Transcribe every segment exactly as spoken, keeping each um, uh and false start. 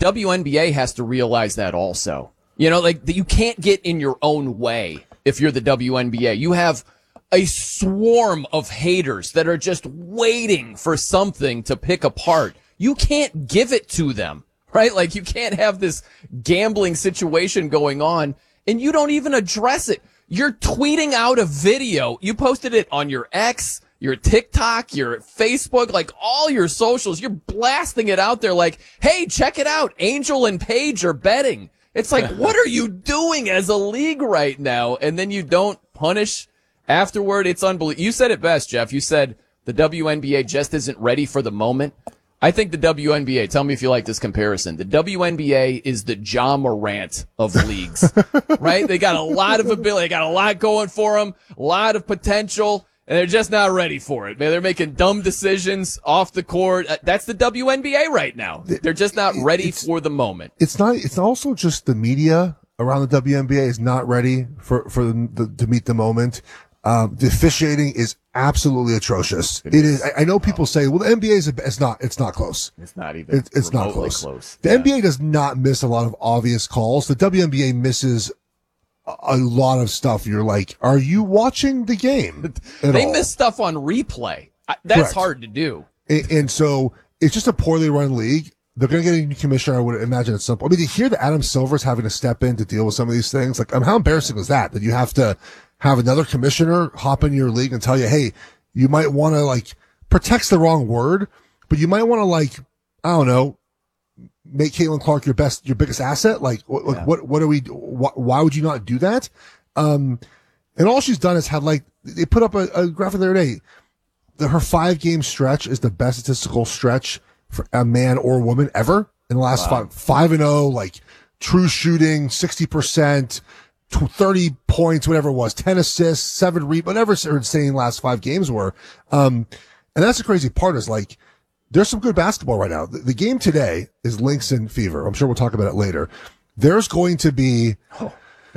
W N B A has to realize that also. You know, like that you can't get in your own way if you're the W N B A. You have a swarm of haters that are just waiting for something to pick apart. You can't give it to them, right? Like you can't have this gambling situation going on and you don't even address it. You're tweeting out a video. You posted it on your X, your TikTok, your Facebook, like all your socials. You're blasting it out there like, hey, check it out. Angel and Paige are betting. It's like, what are you doing as a league right now? And then you don't punish afterward. It's unbelievable. You said it best, Jeff. You said the W N B A just isn't ready for the moment. I think the W N B A, tell me if you like this comparison. The W N B A is the Ja Morant of leagues, right? They got a lot of ability. They got a lot going for them, a lot of potential, and they're just not ready for it. Man, they're making dumb decisions off the court. That's the W N B A right now. They're just not ready it's, for the moment. It's not, it's also just the media around the W N B A is not ready for, for the, the to meet the moment. Um, the officiating is absolutely atrocious. It, it is. I, I know people say, well, the N B A is, a, it's not, it's not close. It's not even, it, it's not close. close. The yeah. N B A does not miss a lot of obvious calls. The W N B A misses a, a lot of stuff. You're like, are you watching the game? They all? miss stuff on replay. That's Correct. hard to do. And, and so it's just a poorly run league. They're going to get a new commissioner, I would imagine, at some point. I mean, to hear that Adam Silver's having to step in to deal with some of these things, like, um, how embarrassing is that? That you have to have another commissioner hop in your league and tell you, hey, you might want to, like, protect's the wrong word, but you might want to, like, I don't know, make Caitlin Clark your best, your biggest asset. Like, what, yeah. what, what are we, wh- why would you not do that? Um, and all she's done is had, like, they put up a, a graphic the other day. The, her five game stretch is the best statistical stretch for a man or woman ever in the last wow. five, five and oh, like true shooting, sixty percent, thirty points, whatever it was, ten assists, seven re, whatever her insane last five games were. Um, and that's the crazy part is like, there's some good basketball right now. The, the game today is Lynx and Fever. I'm sure we'll talk about it later. There's going to be oh.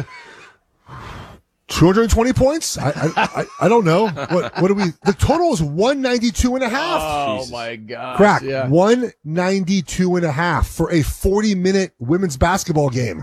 two hundred twenty points? I, I, I, I don't know. What, what do we, the total is one ninety-two and a half. Oh Jesus. my God. Crack. Yeah. one ninety-two and a half for a forty minute women's basketball game.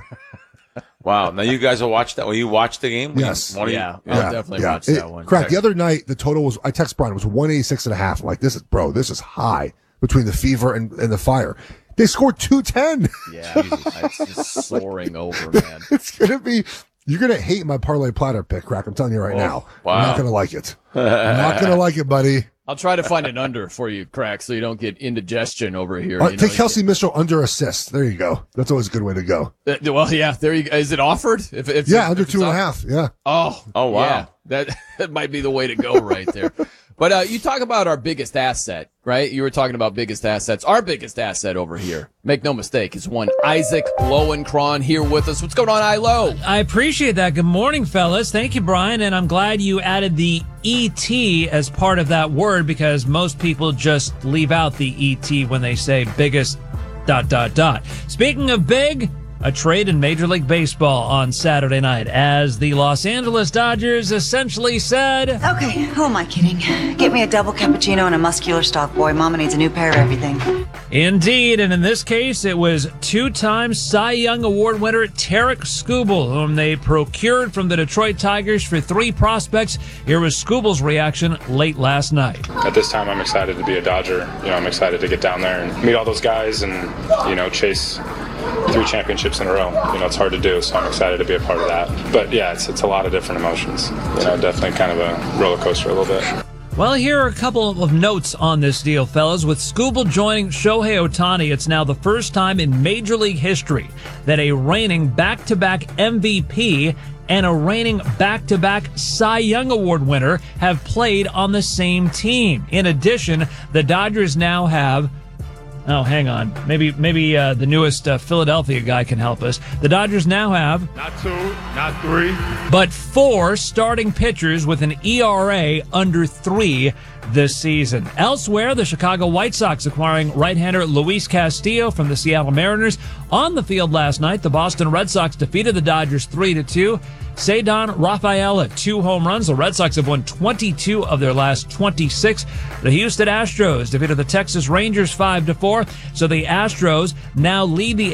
Wow. Now you guys will watch that. Will you watch the game? Yes. You, yeah. I'll yeah, definitely yeah. watch it, that one. Crack. The other night, the total was, I text Brian, it was one eighty-six and a half. I'm like, this is, bro, this is high between the Fever and, and the Fire. They scored two ten. Yeah. It's just soaring over, man. It's going to be, you're going to hate my parlay platter pick, Crack. I'm telling you right oh, now. Wow. You're not going to like it. You're not going to like it, buddy. I'll try to find an under for you, Crack, so you don't get indigestion over here. Uh, you take know, Kelsey Mitchell under assist. There you go. That's always a good way to go. Uh, well, yeah, there you go. Is it offered? If, if, yeah, if, under if two and a half. Yeah. Oh, oh, wow. Yeah, that, that might be the way to go right there. But uh, you talk about our biggest asset, right? You were talking about biggest assets. Our biggest asset over here, make no mistake, is one Isaac Lowenkron here with us. What's going on, I-Lo? I appreciate that. Good morning, fellas. Thank you, Brian. And I'm glad you added the E T as part of that word because most people just leave out the E T when they say biggest dot, dot, dot. Speaking of big, a trade in Major League Baseball on Saturday night as the Los Angeles Dodgers essentially said, okay, who am I kidding? Get me a double cappuccino and a muscular stock boy. Mama needs a new pair of everything. Indeed, and in this case, it was two-time Cy Young Award winner Tarek Skubal, whom they procured from the Detroit Tigers for three prospects. Here was Skubal's reaction late last night. At this time, I'm excited to be a Dodger. You know, I'm excited to get down there and meet all those guys and, you know, chase three championships in a row. You know, it's hard to do, so I'm excited to be a part of that. But yeah, it's it's a lot of different emotions. You know, definitely kind of a roller coaster a little bit. Well, here are a couple of notes on this deal, fellas. With Skubal joining Shohei Ohtani, it's now the first time in Major League history that a reigning back-to-back M V P and a reigning back-to-back Cy Young Award winner have played on the same team. In addition, the Dodgers now have Oh, hang on. Maybe maybe uh, the newest uh, Philadelphia guy can help us. The Dodgers now have not two, not three, but four starting pitchers with an E R A under three this season. Elsewhere, the Chicago White Sox acquiring right-hander Luis Castillo from the Seattle Mariners. On the field last night, the Boston Red Sox defeated the Dodgers three to two. Ceddanne Rafaela, two home runs. The Red Sox have won twenty-two of their last twenty-six. The Houston Astros defeated the Texas Rangers five to four. So the Astros now lead the